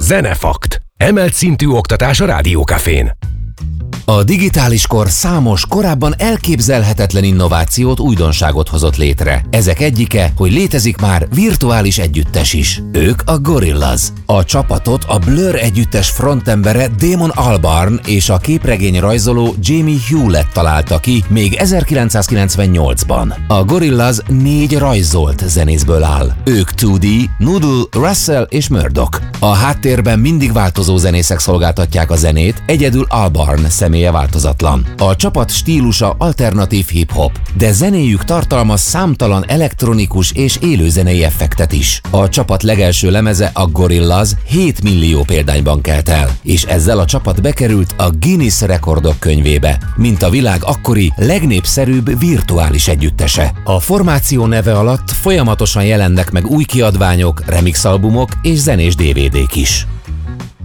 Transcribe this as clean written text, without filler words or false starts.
Zenefakt. Emelt szintű oktatás a Rádiókafén. A digitális kor számos, korábban elképzelhetetlen innovációt, újdonságot hozott létre. Ezek egyike, hogy létezik már virtuális együttes is. Ők a Gorillaz. A csapatot a Blur együttes frontembere Damon Albarn és a képregény rajzoló Jamie Hewlett találta ki még 1998-ban. A Gorillaz 4 rajzolt zenészből áll. Ők 2D, Noodle, Russell és Murdoch. A háttérben mindig változó zenészek szolgáltatják a zenét, egyedül Albarn személye változatlan. A csapat stílusa alternatív hip-hop, de zenéjük tartalmaz számtalan elektronikus és élőzenei effektet is. A csapat legelső lemeze, a Gorillaz 7 millió példányban kelt el, és ezzel a csapat bekerült a Guinness rekordok könyvébe, mint a világ akkori legnépszerűbb virtuális együttese. A formáció neve alatt folyamatosan jelennek meg új kiadványok, remixalbumok és zenés DVD-k is.